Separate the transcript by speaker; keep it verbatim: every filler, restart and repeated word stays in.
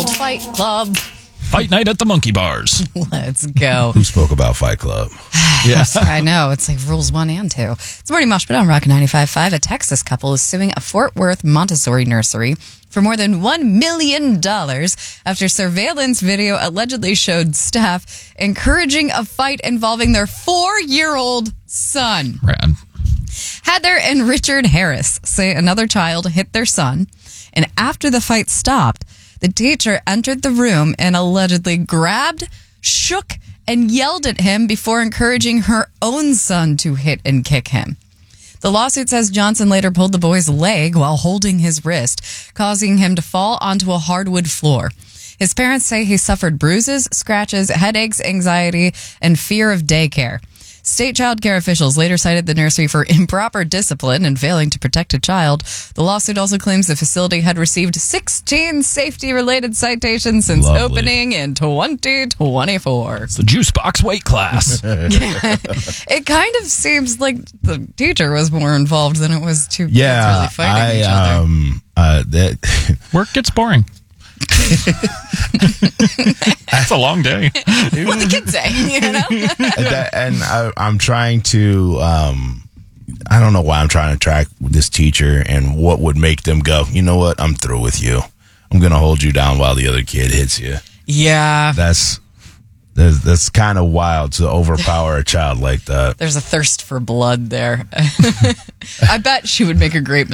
Speaker 1: called Fight Club.
Speaker 2: Fight night at the Monkey Bars.
Speaker 1: Let's go.
Speaker 3: Who spoke about Fight Club?
Speaker 1: Yes, I know. It's like rules one and two. It's Morning Mosh, but on Rock ninety-five point five. A Texas couple is suing a Fort Worth Montessori nursery for more than one million dollars after surveillance video allegedly showed staff encouraging a fight involving their four-year-old son.
Speaker 2: Rad.
Speaker 1: Heather and Richard Harris say another child hit their son, and after the fight stopped, the teacher entered the room and allegedly grabbed, shook, and yelled at him before encouraging her own son to hit and kick him. The lawsuit says Johnson later pulled the boy's leg while holding his wrist, causing him to fall onto a hardwood floor. His parents say he suffered bruises, scratches, headaches, anxiety, and fear of daycare. State child care officials later cited the nursery for improper discipline and failing to protect a child. The lawsuit also claims the facility had received sixteen safety-related citations since
Speaker 3: Lovely.
Speaker 1: opening in twenty twenty-four.
Speaker 2: It's the juice box weight class.
Speaker 1: It kind of seems like the teacher was more involved than it was two
Speaker 3: Yeah,
Speaker 1: kids really fighting
Speaker 3: I
Speaker 1: each other.
Speaker 3: um uh that
Speaker 2: Work gets boring. It's a long day.
Speaker 1: What the kids say, you know?
Speaker 3: that, and I, I'm trying to um I don't know why I'm trying to track this teacher and what would make them go, you know what, I'm through with you. I'm gonna hold you down while the other kid hits you.
Speaker 1: Yeah.
Speaker 3: That's that's, that's kind of wild to overpower a child like that.
Speaker 1: There's a thirst for blood there. I bet she would make a great